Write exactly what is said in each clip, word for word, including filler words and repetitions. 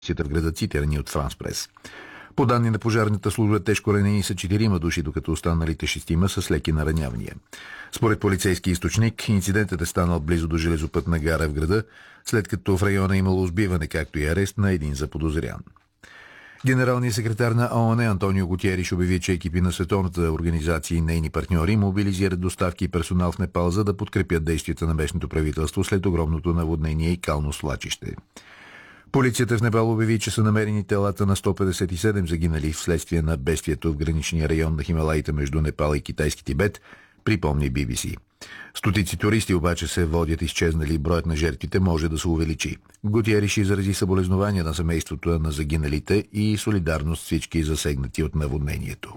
в града, цитирани от Франс Прес. По данни на пожарната служба, тежко ранени са четирима души, докато останалите шестима са с леки наранявания. Според полицейски източник, инцидентът е станал близо до железопътна гара в града, след като в района е имало сбиване, както и арест на един заподозрян. Генералният секретар на ООН Антонио Гутиериш обяви, че екипи на Световната организация и нейни партньори мобилизират доставки и персонал в Непал, за да подкрепят действията на местното правителство след огромното наводнение и кално свлачище. Полицията в Непал обяви, че са намерени телата на сто петдесет и седем загинали вследствие на бедствието в граничния район на Хималаите между Непал и китайски Тибет, припомни Би Би Си. Стотици туристи обаче се водят изчезнали, броят на жертвите може да се увеличи. Гутиериш изрази съболезнования на семейството на загиналите и солидарност с всички засегнати от наводнението.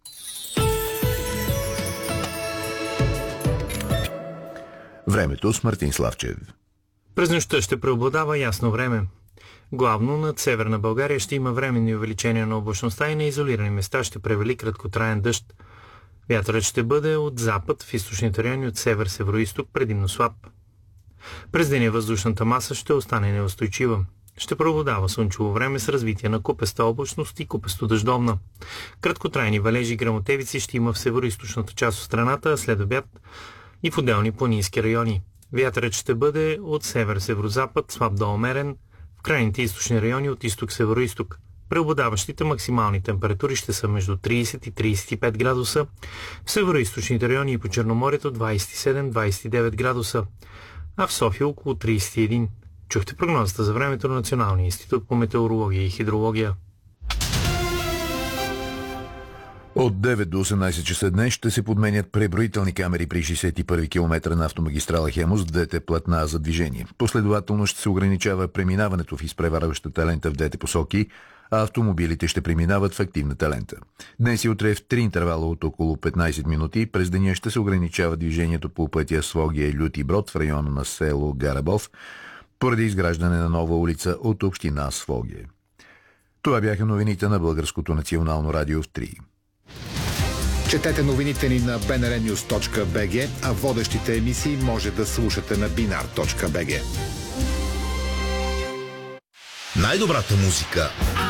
Времето с Мартин Славчев. През нощта ще преобладава ясно време. Главно над северна България ще има временни увеличения на облачността и на изолирани места ще превали краткотраен дъжд. Вятърът ще бъде от запад в източните райони, от север-североизток, предимно слаб. През деня въздушната маса ще остане неустойчива. Ще преобладава слънчево време с развитие на купеста облачност и купесто дъждовна. Краткотрайни валежи и гръмотевици ще има в североизточната част от страната, а след обяд и в отделни планински райони. Вятърът ще бъде от север-северозапад, слаб до умерен, в крайните източни райони от изток-североизток. Преобладаващите максимални температури ще са между трийсет и трийсет и пет градуса, в североизточните райони и по Черноморието двайсет и седем до двайсет и девет градуса, а в София около трийсет и един. Чухте прогнозата за времето на Националния институт по метеорология и хидрология. От девет до осемнайсет часа днес ще се подменят преброителни камери при шейсет и първи километър на автомагистрала Хемус с двете платна за движение. Последователно ще се ограничава преминаването в изпреварващата лента в двете посоки, а автомобилите ще преминават в активната лента. Днес и утре в три интервала от около петнайсет минути през деня ще се ограничава движението по пътя Своге Люти Брод в района на село Гарабов, поради изграждане на нова улица от община Своге. Това бяха новините на Българското национално радио в три. Четете новините ни на би ен ар нюз точка би джи, а водещите емисии може да слушате на би ен ар точка би джи. Най-добрата музика